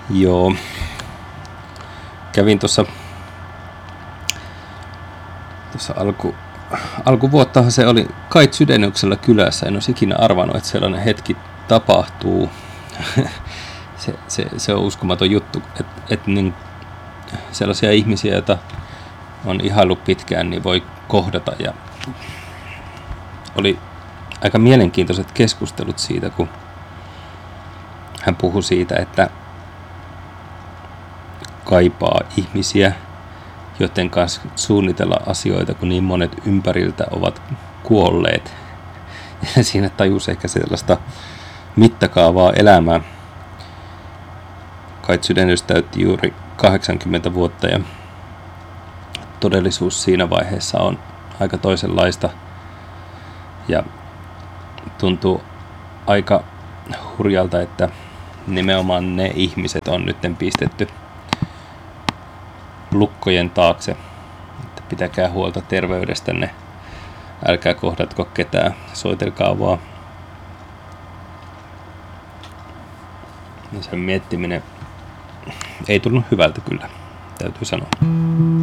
Joo. Kävin tuossa alkuvuottahan se oli Kait Sydenyksellä kylässä. En olisi ikinä arvannut, että sellainen hetki tapahtuu. se on uskomaton juttu, että niin sellaisia ihmisiä, joita on ihaillut pitkään, niin voi kohdata. Ja oli aika mielenkiintoiset keskustelut siitä, kun hän puhui siitä, että kaipaa ihmisiä, joiden kanssa suunnitella asioita, kun niin monet ympäriltä ovat kuolleet. Ja siinä tajusi ehkä sellaista mittakaavaa elämää. Kait Sydenys täytti juuri 80 vuotta ja todellisuus siinä vaiheessa on aika toisenlaista. Ja tuntuu aika hurjalta, että nimenomaan ne ihmiset on nyt pistetty lukkojen taakse. Että pitäkää huolta terveydestänne. Älkää kohdatko ketään. Soitelkaa vaan. Ja sen miettiminen ei tullut hyvältä kyllä, täytyy sanoa.